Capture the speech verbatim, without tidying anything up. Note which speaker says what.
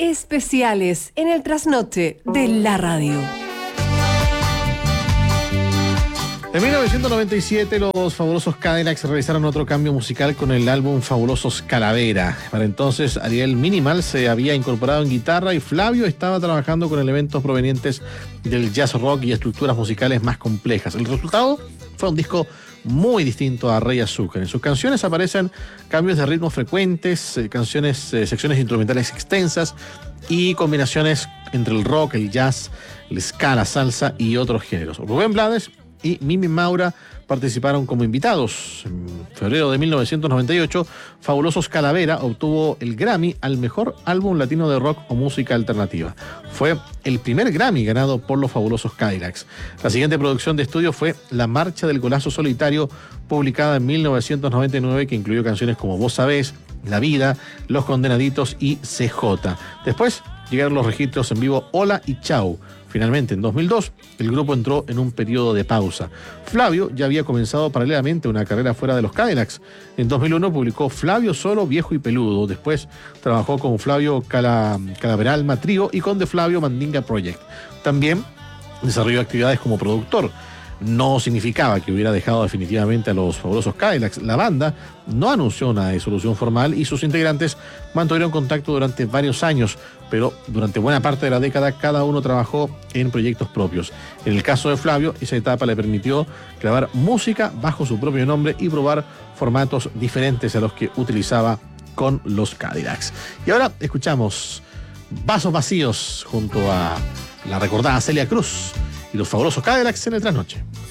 Speaker 1: especiales en el trasnoche de la radio.
Speaker 2: En mil novecientos noventa y siete los Fabulosos Cadillacs realizaron otro cambio musical con el álbum Fabulosos Calavera. Para entonces Ariel Minimal se había incorporado en guitarra y Flavio estaba trabajando con elementos provenientes del jazz rock y estructuras musicales más complejas. El resultado fue un disco muy distinto a Rey Azúcar. En sus canciones aparecen cambios de ritmo frecuentes, eh, canciones, eh, secciones instrumentales extensas y combinaciones entre el rock, el jazz, el ska, la salsa y otros géneros. Rubén Blades y Mimi Maura participaron como invitados. En febrero de mil novecientos noventa y ocho, Fabulosos Calavera obtuvo el Grammy al mejor álbum latino de rock o música alternativa. Fue el primer Grammy ganado por los Fabulosos Cadillacs. La siguiente producción de estudio fue La Marcha del Golazo Solitario, publicada en mil novecientos noventa y nueve, que incluyó canciones como Vos Sabés, La Vida, Los Condenaditos y C J. Después llegaron los registros en vivo Hola y Chau. Finalmente, en dos mil dos, el grupo entró en un periodo de pausa. Flavio ya había comenzado paralelamente una carrera fuera de los Cadillacs. En dos mil uno publicó Flavio Solo, Viejo y Peludo. Después trabajó con Flavio Cala, Calaveralma Trío y con The Flavio Mandinga Project. También desarrolló actividades como productor. No significaba que hubiera dejado definitivamente a los Fabulosos Cadillacs. La banda no anunció una disolución formal y sus integrantes mantuvieron contacto durante varios años, pero durante buena parte de la década cada uno trabajó en proyectos propios. En el caso de Flavio, esa etapa le permitió grabar música bajo su propio nombre y probar formatos diferentes a los que utilizaba con los Cadillacs. Y ahora escuchamos Vasos Vacíos junto a la recordada Celia Cruz y los Fabulosos Cadillacs en el trasnoche.